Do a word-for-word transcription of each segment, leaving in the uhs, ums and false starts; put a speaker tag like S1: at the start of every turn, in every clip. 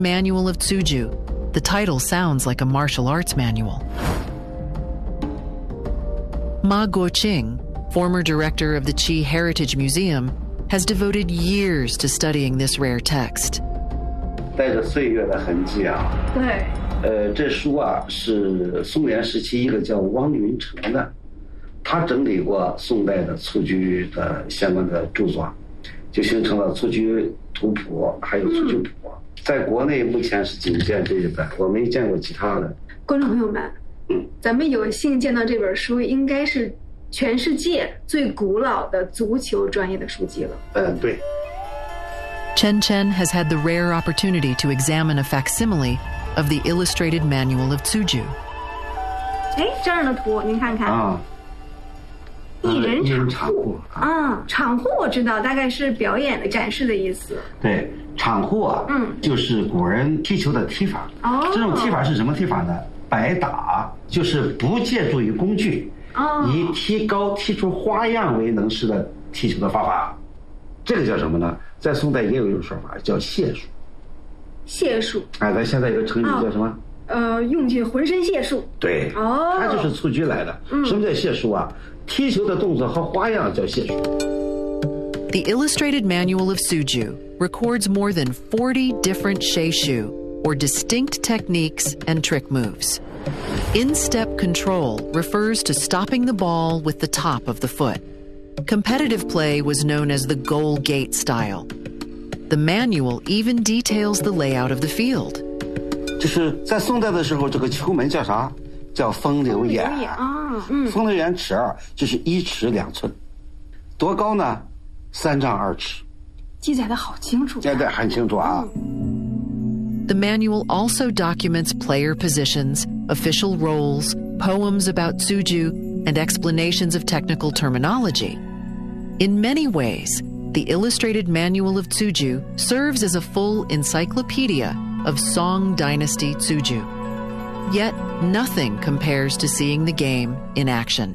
S1: Manual of Tsuju. The title sounds like a martial arts manual. Ma Guoqing, former director of the Qi Heritage Museum, has devoted years to studying this rare text.
S2: 带着岁月的痕迹啊，
S3: 对，
S2: 呃，这书啊是宋元时期一个叫汪云成的，他整理过宋代的蹴鞠的相关的著作，就形成了蹴鞠图谱，还有蹴鞠谱。嗯、在国内目前是仅见这一本，我没见过其他的。
S3: 观众朋友们，
S2: 嗯，
S3: 咱们有幸见到这本书，应该是全世界最古老的足球专业的书籍了。
S2: 嗯，对。
S1: Chen Chen has had the rare opportunity to examine a facsimile of the illustrated manual of Tsuju.
S3: 哎，这样的图您看看
S2: 啊，
S3: 一人
S2: 一人
S3: 场户
S2: 啊，
S3: 场户我知道，大概是表演的展示的意思。
S2: 对，场户啊，
S3: 嗯，
S2: 就是古人踢球的踢法。
S3: 哦，
S2: 这种踢法是什么踢法呢？白打，就是不借助于工具，
S3: 哦，
S2: 以踢高、踢出花样为能事的踢球的方法。这个叫什么呢？在宋代也有一种说法叫解数。
S3: 解数。
S2: 哎，咱现在有个成语叫什么？
S3: 哦、呃，用尽浑身解数。
S2: 对，
S3: 哦，
S2: 它就是蹴鞠来的。
S3: 嗯、
S2: 什么叫解数啊？踢球的动作和花样叫解数。
S1: The illustrated manual of Tsuju records more than forty different sheishu, or distinct techniques and trick moves. In-step control refers to stopping the ball with the top of the foot. Competitive play was known as the goal gate style. The manual even details the layout of the field.
S2: 就是在宋代的时候，这个球门叫啥？叫风流眼
S3: 啊，嗯，
S2: 风流眼尺二就是一尺两寸，多高呢？三丈二尺。
S3: 记载的好清楚。
S2: 对对，很清楚啊。
S1: The manual also documents player positions, official roles, poems about Tsuju, and explanations of technical terminology. In many ways, the illustrated manual of Tsuju serves as a full encyclopedia of Song Dynasty Tsuju. Yet, nothing compares to seeing the game in action.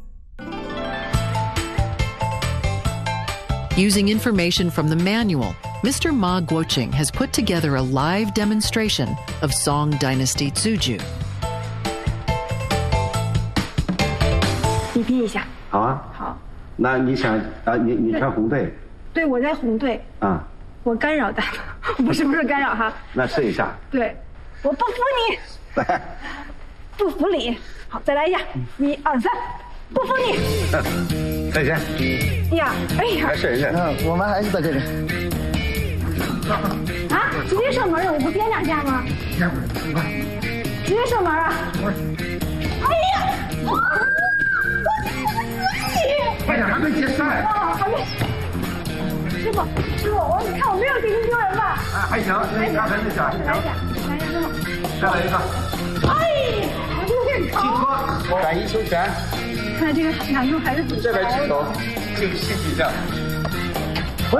S1: Using information from the manual, Mister Ma Guoqing has put together a live demonstration of Song Dynasty Tsuju.
S3: 比拼一下。
S2: 好啊。
S3: 好。
S2: 那你想啊？你你穿红队？
S3: 对，我在红队。
S2: 啊。
S3: 我干扰他，不是不是干扰哈。
S2: 那试一下。
S3: 对，我不服你。
S2: 来。
S3: 不服你。好，再来一下，一二三，不服
S2: 你。再见。
S3: 呀，哎呀。
S2: 还是人家。
S4: 嗯，我们还是在这里。
S3: 啊，直接射门了，我不颠两下吗？直接射门啊！哎呀！我
S2: 快点，还没决赛。
S3: 啊，还没。师傅，师傅，我你看我没有丢人丢人吧？
S2: 啊，还行，那刚才那下还行。
S3: 来一下，来一下，师傅。
S2: 再来一个。
S3: 哎，有点高。
S2: 记住，转移球权。
S3: 看来这个难度还是挺高的。
S2: 这边举手，就心比这样。
S3: 哇！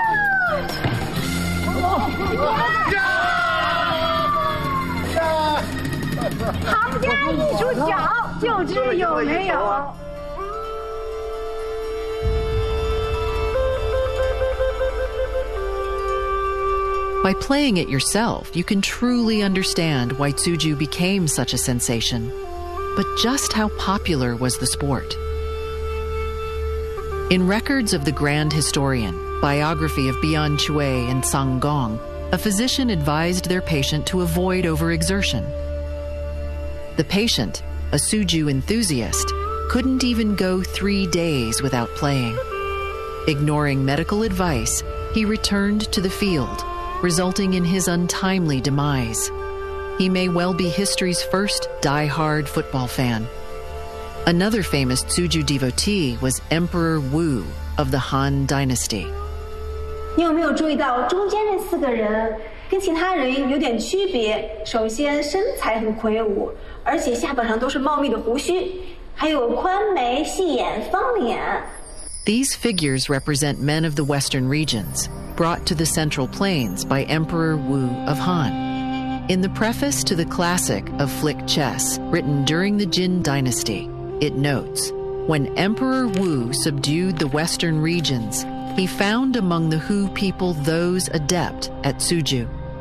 S3: 行家一出脚，就知有没有。
S1: By playing it yourself, you can truly understand why Tsuju became such a sensation. But just how popular was the sport? In Records of the Grand Historian, biography of Bian Cui and Sang Gong, a physician advised their patient to avoid overexertion. The patient, a Tsuju enthusiast, couldn't even go three days without playing. Ignoring medical advice, he returned to the field, resulting in his untimely demise. He may well be history's first die-hard football fan. Another famous Tsuju devotee was Emperor Wu of the Han Dynasty.
S3: 你有没有注意到中间这四个人跟其他人有点区别？首先身材很魁梧，而且下巴上都是茂密的胡须，还有宽眉、细眼、方脸。
S1: These figures represent men of the western regions, brought to the Central Plains by Emperor Wu of Han. In the preface to the classic of Flick Chess, written during the Jin Dynasty, it notes, when Emperor Wu subdued the western regions, he found among the Hu people those adept at Tsuju.